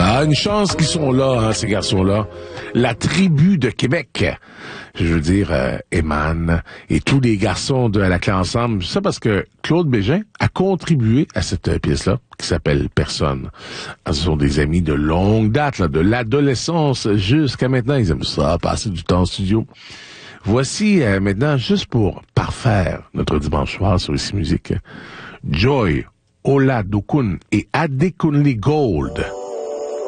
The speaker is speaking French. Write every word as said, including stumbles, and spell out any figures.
Ah, une chance qu'ils sont là, hein, ces garçons-là. La tribu de Québec. Je veux dire, euh, Eman et tous les garçons de la clé ensemble. Ça parce que Claude Bégin a contribué à cette euh, pièce-là, qui s'appelle Personne. Ah, ce sont des amis de longue date, là, de l'adolescence jusqu'à maintenant. Ils aiment ça, passer du temps en studio. Voici euh, maintenant, juste pour parfaire notre dimanche soir sur Ici Musique, Joy, Ola Dokun et Adekunle Gold.